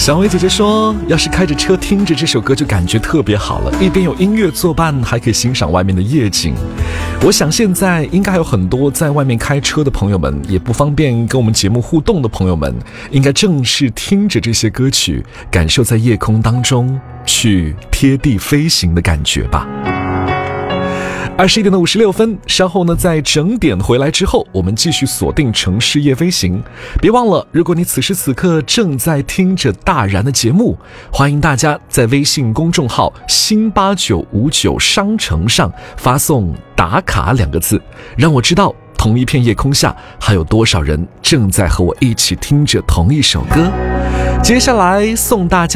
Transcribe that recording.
小薇姐姐说，要是开着车听着这首歌就感觉特别好了，一边有音乐作伴，还可以欣赏外面的夜景。我想现在应该还有很多在外面开车的朋友们，也不方便跟我们节目互动的朋友们，应该正是听着这些歌曲，感受在夜空当中去贴地飞行的感觉吧。21点56分，稍后呢，在整点回来之后，我们继续锁定城市夜飞行。别忘了，如果你此时此刻正在听着大然的节目，欢迎大家在微信公众号新8959商城上发送打卡2个字，让我知道同一片夜空下还有多少人正在和我一起听着同一首歌。接下来送大家